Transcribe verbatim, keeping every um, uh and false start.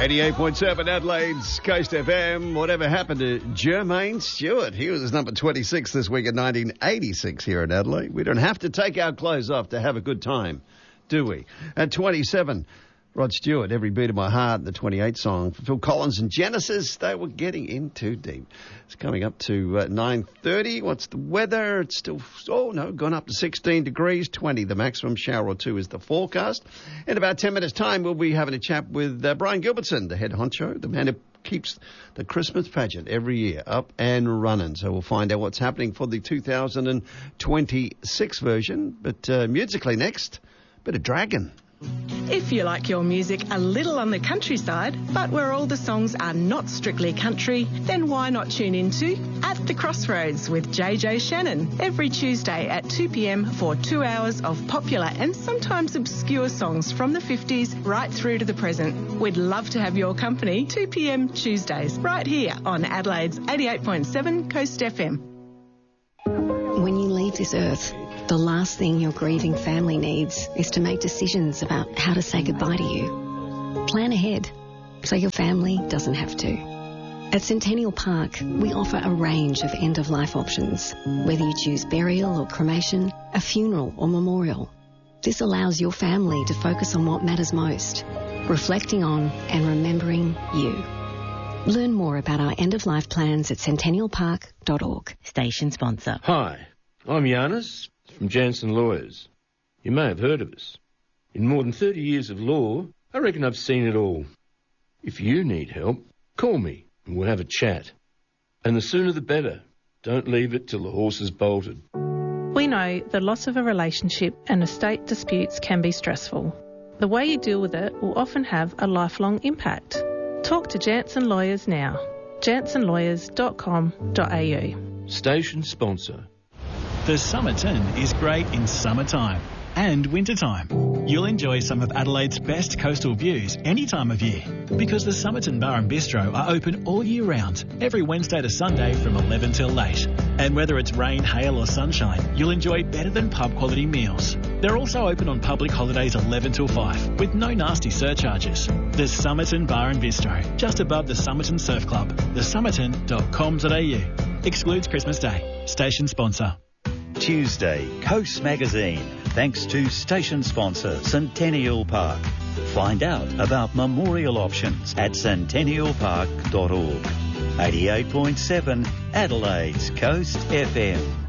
eighty-eight point seven Adelaide's Coast F M. Whatever happened to Jermaine Stewart? He was number twenty-six this week in nineteen eighty-six here in Adelaide. We don't have to take our clothes off to have a good time, do we? At twenty-seven, Rod Stewart, Every Beat of My Heart, the twenty-eight song for Phil Collins and Genesis. They were getting in too deep. It's coming up to uh, nine thirty. What's the weather? It's still, oh no, gone up to sixteen degrees, twenty. The maximum shower or two is the forecast. In about ten minutes' time, we'll be having a chat with uh, Brian Gilbertson, the head honcho, the man who keeps the Christmas pageant every year up and running. So we'll find out what's happening for the two thousand twenty-six version. But uh, musically next, bit of Dragon. If you like your music a little on the countryside, but where all the songs are not strictly country, then why not tune into At the Crossroads with J J Shannon every Tuesday at two p.m. for two hours of popular and sometimes obscure songs from the fifties right through to the present. We'd love to have your company two p.m. Tuesdays right here on Adelaide's eighty-eight point seven Coast F M. When you leave this earth, the last thing your grieving family needs is to make decisions about how to say goodbye to you. Plan ahead so your family doesn't have to. At Centennial Park, we offer a range of end-of-life options, whether you choose burial or cremation, a funeral or memorial. This allows your family to focus on what matters most, reflecting on and remembering you. Learn more about our end-of-life plans at centennial park dot org. Station sponsor. Hi, I'm Giannis from Jansen Lawyers. You may have heard of us. In more than thirty years of law, I reckon I've seen it all. If you need help, call me and we'll have a chat. And the sooner the better. Don't leave it till the horse is bolted. We know the loss of a relationship and estate disputes can be stressful. The way you deal with it will often have a lifelong impact. Talk to Jansen Lawyers now. jansen lawyers dot com dot a u. Station sponsor. The Somerton is great in summertime and wintertime. You'll enjoy some of Adelaide's best coastal views any time of year because the Somerton Bar and Bistro are open all year round, every Wednesday to Sunday from eleven till late. And whether it's rain, hail or sunshine, you'll enjoy better than pub quality meals. They're also open on public holidays eleven till five with no nasty surcharges. The Somerton Bar and Bistro, just above the Somerton Surf Club, the somerton dot com dot a u. Excludes Christmas Day. Station sponsor. Tuesday, Coast Magazine, thanks to station sponsor Centennial Park. Find out about memorial options at centennial park dot org. eighty-eight point seven Adelaide's Coast F M.